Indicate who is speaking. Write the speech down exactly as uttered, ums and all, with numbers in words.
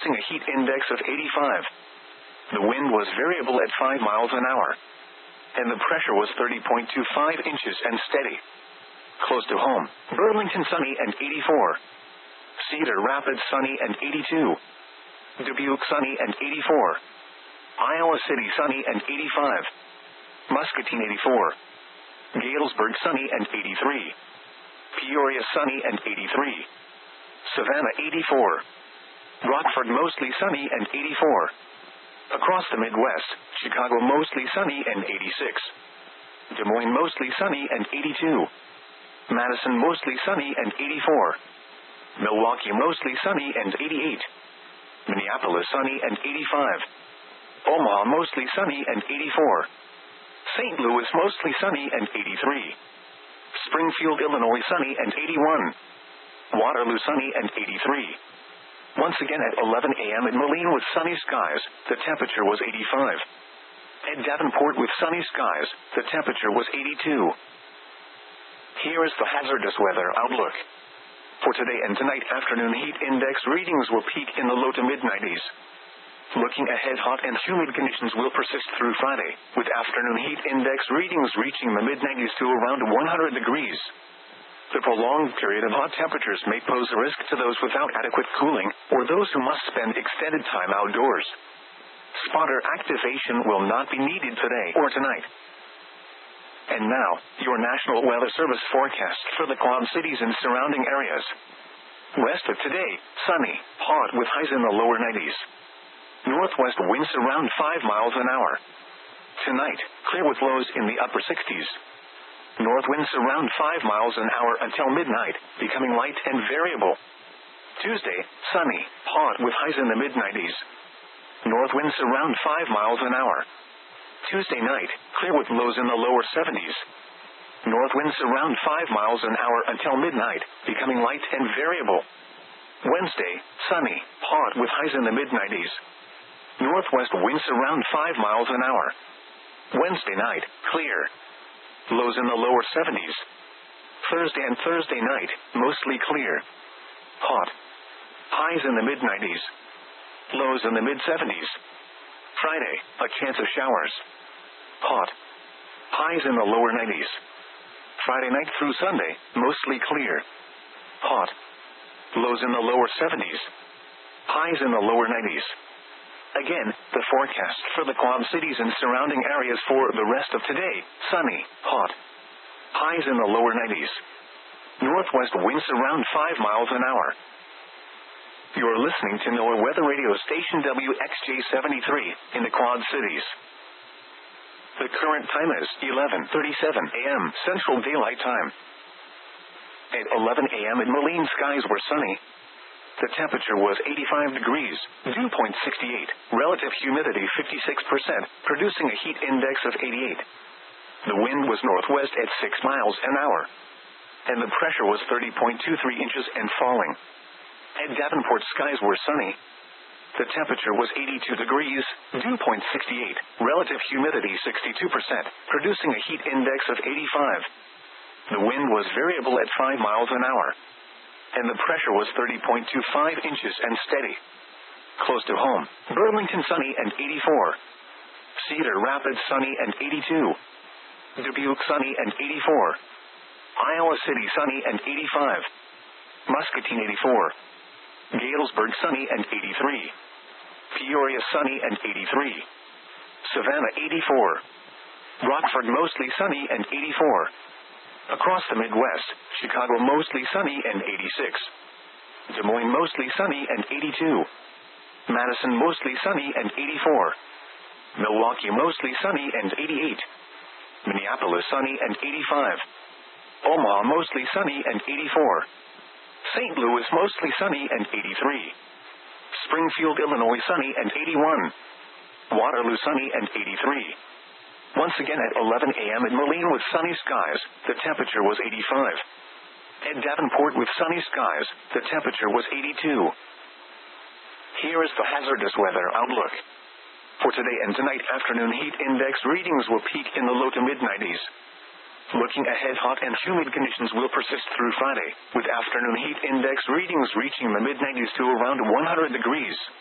Speaker 1: a heat index of eighty-five. The wind was variable at five miles an hour. And the pressure was thirty point two five inches and steady. Close to home, Burlington sunny and eighty-four. Cedar Rapids sunny and eighty-two. Dubuque sunny and eighty-four. Iowa City sunny and eighty-five. Muscatine eighty-four. Galesburg sunny and eighty-three. Peoria sunny and eighty-three. Savannah eighty-four. Rockford mostly sunny and eighty-four. Across the Midwest, Chicago mostly sunny and eighty-six. Des Moines mostly sunny and eighty-two. Madison mostly sunny and eighty-four. Milwaukee mostly sunny and eighty-eight. Minneapolis sunny and eighty-five. Omaha mostly sunny and eighty-four. Saint Louis mostly sunny and eighty-three. Springfield, Illinois sunny and eighty-one. Waterloo sunny and eighty-three. Once again at eleven a.m. in Moline with sunny skies, the temperature was eighty-five. At Davenport with sunny skies, the temperature was eighty-two. Here is the hazardous weather outlook. For today and tonight, afternoon heat index readings will peak in the low to mid nineties. Looking ahead, hot and humid conditions will persist through Friday, with afternoon heat index readings reaching the mid nineties to around one hundred degrees. The prolonged period of hot temperatures may pose a risk to those without adequate cooling, or those who must spend extended time outdoors. Spotter activation will not be needed today or tonight. And now, your National Weather Service forecast for the Quad Cities and surrounding areas. West of today, sunny, hot with highs in the lower nineties. Northwest winds around five miles an hour. Tonight, clear with lows in the upper sixties. North winds around five miles an hour until midnight, becoming light and variable. Tuesday, sunny, hot with highs in the mid nineties. North winds around five miles an hour. Tuesday night, clear with lows in the lower seventies. North winds around five miles an hour until midnight, becoming light and variable. Wednesday, sunny, hot with highs in the mid nineties. Northwest winds around five miles an hour. Wednesday night, clear. Lows in the lower seventies. Thursday and Thursday night, mostly clear. Hot. Highs in the mid nineties. Lows in the mid seventies. Friday, a chance of showers. Hot. Highs in the lower nineties. Friday night through Sunday, mostly clear. Hot. Lows in the lower seventies. Highs in the lower nineties. Again, the forecast for the Quad Cities and surrounding areas for the rest of today, sunny, hot. Highs in the lower nineties. Northwest winds around five miles an hour. You're listening to NOAA Weather Radio Station W X J seventy-three in the Quad Cities. The current time is eleven thirty-seven a.m. Central Daylight Time. At eleven a.m. in Moline, skies were sunny. The temperature was eighty-five degrees, dew point sixty-eight, relative humidity fifty-six percent, producing a heat index of eighty-eight. The wind was northwest at six miles an hour. And the pressure was thirty point two three inches and falling. At Davenport, skies were sunny. The temperature was eighty-two degrees, dew point sixty-eight, relative humidity sixty-two percent, producing a heat index of eighty-five. The wind was variable at five miles an hour. And the pressure was thirty point two five inches and steady. Close to home, Burlington sunny and eighty-four. Cedar Rapids sunny and eighty-two. Dubuque sunny and eighty-four. Iowa City sunny and eighty-five. Muscatine eighty-four. Galesburg sunny and eighty-three. Peoria sunny and eighty-three. Savannah eighty-four. Rockford mostly sunny and eighty-four. Across the Midwest, Chicago mostly sunny and eighty-six. Des Moines mostly sunny and eighty-two. Madison mostly sunny and eighty-four. Milwaukee mostly sunny and eighty-eight. Minneapolis sunny and eighty-five. Omaha mostly sunny and eighty-four. Saint Louis mostly sunny and eighty-three. Springfield, Illinois sunny and eighty-one. Waterloo sunny and eighty-three. Once again at eleven a.m. in Moline with sunny skies, the temperature was eighty-five. At Davenport with sunny skies, the temperature was eighty-two. Here is the hazardous weather outlook. For today and tonight, afternoon heat index readings will peak in the low to mid nineties. Looking ahead, hot and humid conditions will persist through Friday, with afternoon heat index readings reaching the mid nineties to around one hundred degrees.